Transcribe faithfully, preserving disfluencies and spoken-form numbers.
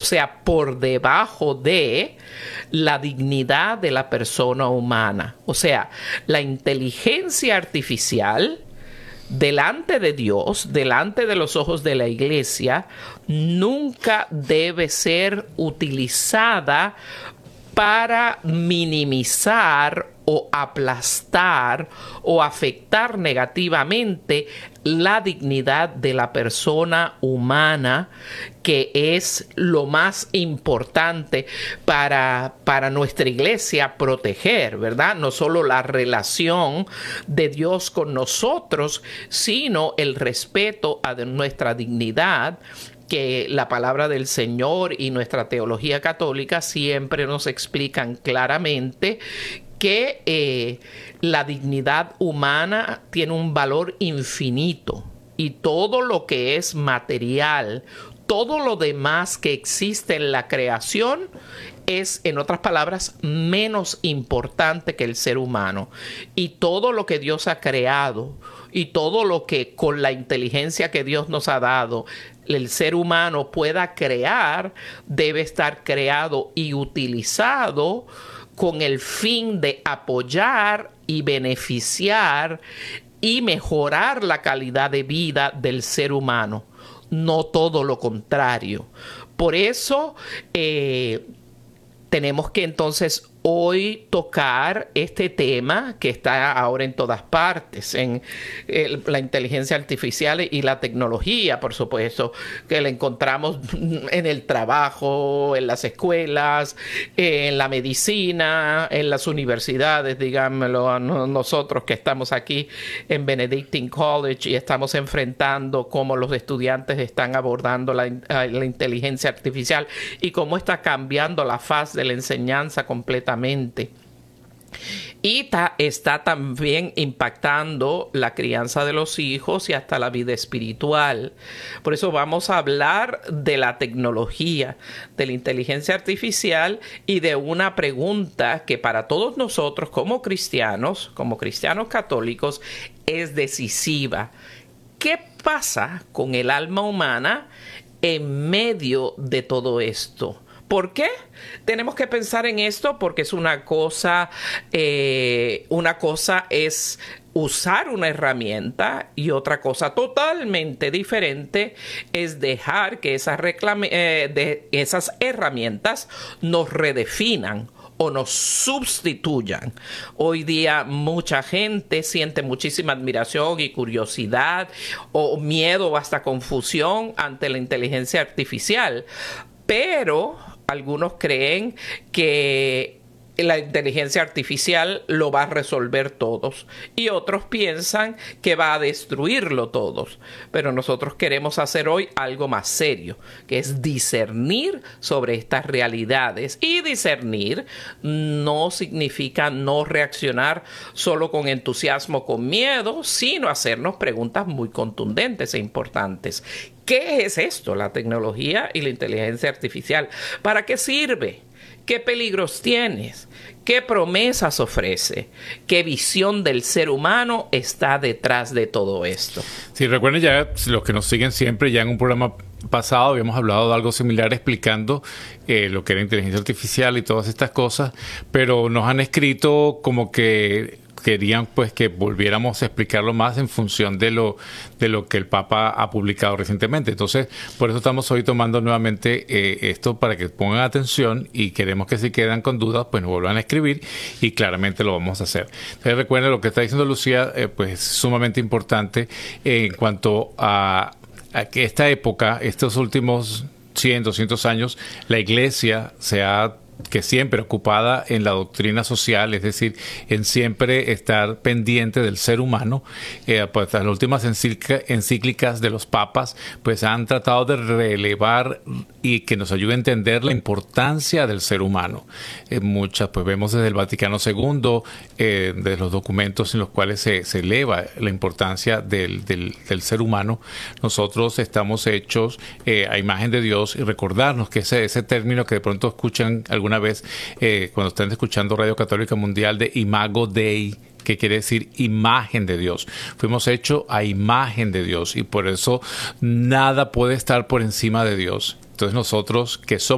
sea, por debajo de la dignidad de la persona humana. O sea, la inteligencia artificial, delante de Dios, delante de los ojos de la iglesia, nunca debe ser utilizada para minimizar o aplastar o afectar negativamente la dignidad de la persona humana, que es lo más importante para, para nuestra iglesia proteger, ¿verdad? No solo la relación de Dios con nosotros, sino el respeto a nuestra dignidad, que la palabra del Señor y nuestra teología católica siempre nos explican claramente que eh, la dignidad humana tiene un valor infinito, y todo lo que es material, todo lo demás que existe en la creación es, en otras palabras, menos importante que el ser humano. Y todo lo que Dios ha creado y todo lo que con la inteligencia que Dios nos ha dado el ser humano pueda crear, debe estar creado y utilizado con el fin de apoyar y beneficiar y mejorar la calidad de vida del ser humano, no todo lo contrario. Por eso eh, tenemos que entonces hoy tocar este tema que está ahora en todas partes, en el, la inteligencia artificial y la tecnología, por supuesto, que la encontramos en el trabajo, en las escuelas, en la medicina, en las universidades, digámoslo a nosotros que estamos aquí en Benedictine College y estamos enfrentando cómo los estudiantes están abordando la, la inteligencia artificial y cómo está cambiando la faz de la enseñanza completamente. Y ta, está también impactando la crianza de los hijos y hasta la vida espiritual. Por eso vamos a hablar de la tecnología, de la inteligencia artificial y de una pregunta que para todos nosotros como cristianos, como cristianos católicos, es decisiva. ¿Qué pasa con el alma humana en medio de todo esto? ¿Por qué? Tenemos que pensar en esto porque es una cosa, eh, una cosa es usar una herramienta y otra cosa totalmente diferente es dejar que esas, reclame, eh, de esas herramientas nos redefinan o nos sustituyan. Hoy día mucha gente siente muchísima admiración y curiosidad o miedo o hasta confusión ante la inteligencia artificial, pero algunos creen que la inteligencia artificial lo va a resolver todos y otros piensan que va a destruirlo todos. Pero nosotros queremos hacer hoy algo más serio, que es discernir sobre estas realidades. Y discernir no significa no reaccionar solo con entusiasmo, con miedo, sino hacernos preguntas muy contundentes e importantes. ¿Qué es esto, la tecnología y la inteligencia artificial? ¿Para qué sirve? ¿Qué peligros tienes? ¿Qué promesas ofrece? ¿Qué visión del ser humano está detrás de todo esto? Sí, recuerden ya, los que nos siguen siempre, ya en un programa pasado habíamos hablado de algo similar explicando eh, lo que era inteligencia artificial y todas estas cosas, pero nos han escrito como que querían pues que volviéramos a explicarlo más en función de lo de lo que el Papa ha publicado recientemente. Entonces, por eso estamos hoy tomando nuevamente eh, esto para que pongan atención y queremos que si quedan con dudas, pues nos vuelvan a escribir y claramente lo vamos a hacer. Entonces, recuerden lo que está diciendo Lucía, eh, pues es sumamente importante eh, en cuanto a, a que esta época, estos últimos cien, doscientos años, la Iglesia se ha que siempre ocupada en la doctrina social, es decir, en siempre estar pendiente del ser humano. Eh, pues las últimas encíclicas de los papas pues han tratado de relevar y que nos ayude a entender la importancia del ser humano. Eh, muchas, pues vemos desde el Vaticano segundo, eh, de los documentos en los cuales se, se eleva la importancia del, del, del ser humano. Nosotros estamos hechos eh, a imagen de Dios, y recordarnos que ese, ese término que de pronto escuchan alguna vez eh, cuando estén escuchando Radio Católica Mundial, de Imago Dei, que quiere decir imagen de Dios. Fuimos hechos a imagen de Dios y por eso nada puede estar por encima de Dios. Entonces nosotros que somos